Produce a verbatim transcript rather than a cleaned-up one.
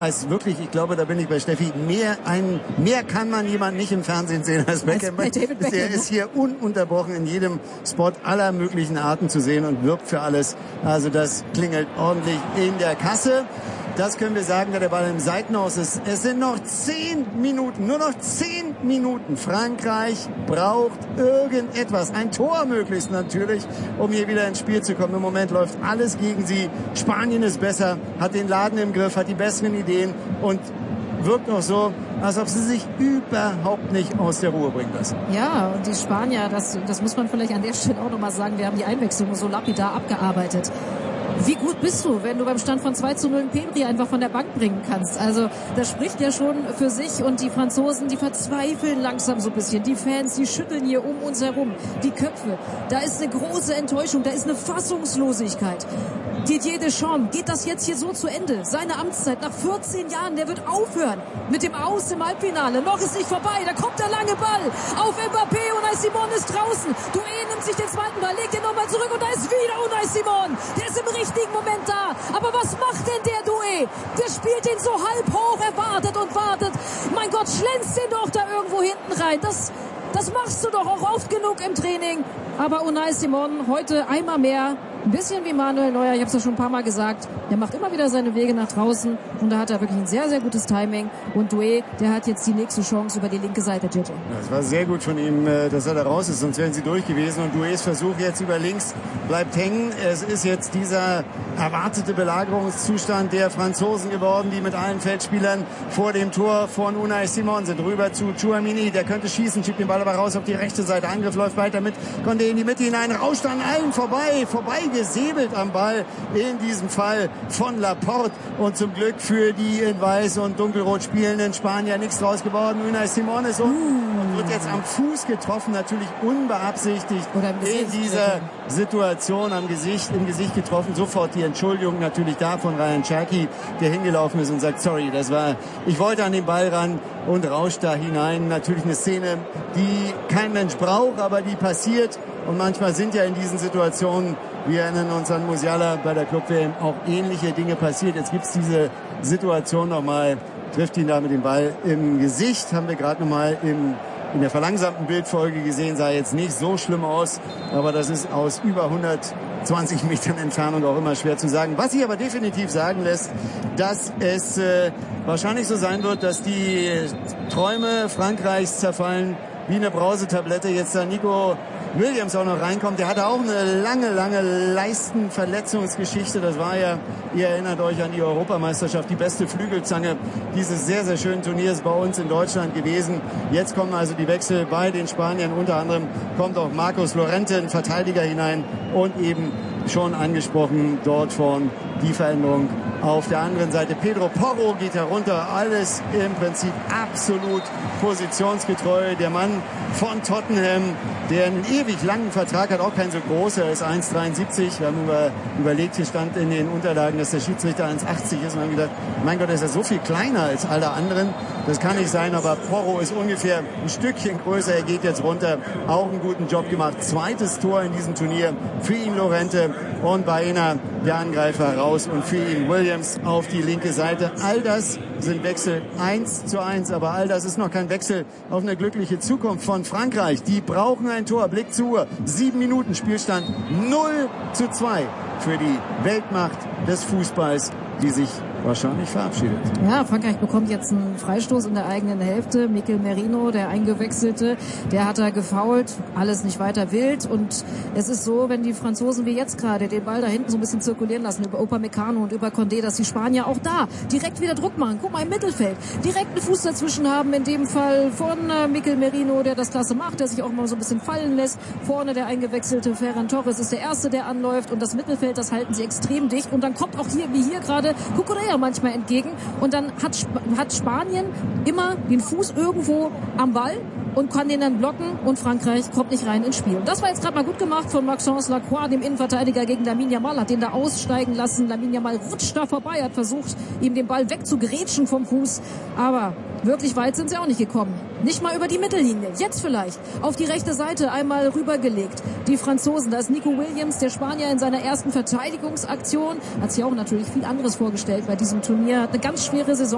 heißt wirklich, ich glaube, da bin ich bei Steffi, mehr ein mehr kann man jemand nicht im Fernsehen sehen als Beckham. Als David Beckham. Der ist hier ununterbrochen in jedem Spot aller möglichen Arten zu sehen und wirbt für alles. Also das klingelt ordentlich in der Kasse. Das können wir sagen, da der Ball im Seitenhaus ist. Es sind noch zehn Minuten, nur noch zehn Minuten. Frankreich braucht irgendetwas, ein Tor möglichst natürlich, um hier wieder ins Spiel zu kommen. Im Moment läuft alles gegen sie. Spanien ist besser, hat den Laden im Griff, hat die besseren Ideen und wirkt noch so, als ob sie sich überhaupt nicht aus der Ruhe bringen lassen. Ja, und die Spanier, das, das muss man vielleicht an der Stelle auch nochmal sagen, wir haben die Einwechslung so lapidar abgearbeitet. Wie gut bist du, wenn du beim Stand von zwei zu null Pedri einfach von der Bank bringen kannst? Also das spricht ja schon für sich und die Franzosen, die verzweifeln langsam so ein bisschen. Die Fans, die schütteln hier um uns herum. Die Köpfe, da ist eine große Enttäuschung, da ist eine Fassungslosigkeit. Didier Deschamps, geht das jetzt hier so zu Ende? Seine Amtszeit nach vierzehn Jahren, der wird aufhören mit dem Aus im Halbfinale. Noch ist nicht vorbei, da kommt der lange Ball auf Mbappé. Unai Simon ist draußen. Doué nimmt sich den zweiten Ball, legt den nochmal zurück und da ist wieder Unai Simon. Der ist im richtigen Moment da. Aber was macht denn der Doué? Der spielt den so halb hoch, er wartet und wartet. Mein Gott, schlänzt den doch da irgendwo hinten rein. Das, das machst du doch auch oft genug im Training. Aber Unai Simon heute einmal mehr. Ein bisschen wie Manuel Neuer, ich habe es ja schon ein paar Mal gesagt, der macht immer wieder seine Wege nach draußen und da hat er wirklich ein sehr, sehr gutes Timing. Und Doué, der hat jetzt die nächste Chance über die linke Seite, Gigi. Das war sehr gut von ihm, dass er da raus ist, sonst wären sie durch gewesen. Und Doués Versuch jetzt über links bleibt hängen. Es ist jetzt dieser erwartete Belagerungszustand der Franzosen geworden, die mit allen Feldspielern vor dem Tor von Unai Simon sind. Rüber zu Tchouaméni, der könnte schießen, schiebt den Ball aber raus auf die rechte Seite. Angriff läuft weiter mit, konnte in die Mitte hinein, rauscht an allen vorbei, vorbei gesäbelt am Ball, in diesem Fall von Laporte und zum Glück für die in weiß und dunkelrot spielenden Spanier nichts draus geworden. Unai Simon ist um und wird jetzt am Fuß getroffen, natürlich unbeabsichtigt in dieser Situation am Gesicht, im Gesicht getroffen. Sofort die Entschuldigung natürlich da von Ryan Cherki, der hingelaufen ist und sagt, sorry, das war, ich wollte an den Ball ran und rauscht da hinein. Natürlich eine Szene, die kein Mensch braucht, aber die passiert und manchmal sind ja in diesen Situationen, wir erinnern uns an Musiala bei der Club-W M, auch ähnliche Dinge passiert. Jetzt gibt's diese Situation nochmal, trifft ihn da mit dem Ball im Gesicht, haben wir gerade nochmal im in der verlangsamten Bildfolge gesehen, sah jetzt nicht so schlimm aus, aber das ist aus über hundertzwanzig Metern Entfernung auch immer schwer zu sagen. Was sich aber definitiv sagen lässt, dass es äh, wahrscheinlich so sein wird, dass die Träume Frankreichs zerfallen wie eine Brausetablette. Jetzt da Nico Williams auch noch reinkommt. Der hatte auch eine lange, lange Leistenverletzungsgeschichte. Das war ja, ihr erinnert euch an die Europameisterschaft, die beste Flügelzange dieses sehr, sehr schönen Turniers bei uns in Deutschland gewesen. Jetzt kommen also die Wechsel bei den Spaniern. Unter anderem kommt auch Marcos Llorente, ein Verteidiger, hinein und eben schon angesprochen dort von die Veränderung auf der anderen Seite. Pedro Porro geht herunter. Alles im Prinzip absolut positionsgetreu. Der Mann von Tottenham, der einen ewig langen Vertrag hat, auch kein so großer, er ist eins Komma dreiundsiebzig. Wir haben über, überlegt, hier stand in den Unterlagen, dass der Schiedsrichter eins Komma achtzig ist. Und haben gedacht, mein Gott, ist er so viel kleiner als alle anderen. Das kann nicht sein, aber Porro ist ungefähr ein Stückchen größer. Er geht jetzt runter. Auch einen guten Job gemacht. Zweites Tor in diesem Turnier für ihn Llorente und Baena, der Angreifer, raus und für ihn Williams auf die linke Seite. All das sind Wechsel eins zu eins, aber all das ist noch kein Wechsel auf eine glückliche Zukunft von Frankreich. Die brauchen ein Tor. Blick zur Uhr. Sieben Minuten Spielstand. null zu zwei für die Weltmacht des Fußballs, die sich wahrscheinlich verabschiedet. Ja, Frankreich bekommt jetzt einen Freistoß in der eigenen Hälfte. Mikel Merino, der Eingewechselte, der hat da gefoult. Alles nicht weiter wild. Und es ist so, wenn die Franzosen wie jetzt gerade den Ball da hinten so ein bisschen zirkulieren lassen über Upamecano und über Condé, dass die Spanier auch da direkt wieder Druck machen. Guck mal, im Mittelfeld direkt einen Fuß dazwischen haben. In dem Fall von äh, Mikel Merino, der das klasse macht, der sich auch mal so ein bisschen fallen lässt. Vorne der Eingewechselte Ferran Torres ist der Erste, der anläuft. Und das Mittelfeld, das halten sie extrem dicht. Und dann kommt auch hier, wie hier gerade, Cucurella manchmal entgegen und dann hat, Sp- hat Spanien immer den Fuß irgendwo am Ball und kann den dann blocken und Frankreich kommt nicht rein ins Spiel. Und das war jetzt gerade mal gut gemacht von Maxence Lacroix, dem Innenverteidiger gegen Lamine Yamal, hat den da aussteigen lassen. Lamine Yamal rutscht da vorbei, hat versucht, ihm den Ball wegzugrätschen vom Fuß, aber wirklich weit sind sie auch nicht gekommen. Nicht mal über die Mittellinie. Jetzt vielleicht auf die rechte Seite einmal rübergelegt. Die Franzosen, da ist Nico Williams, der Spanier in seiner ersten Verteidigungsaktion. Hat sich auch natürlich viel anderes vorgestellt bei diesem Turnier. Hat eine ganz schwere Saison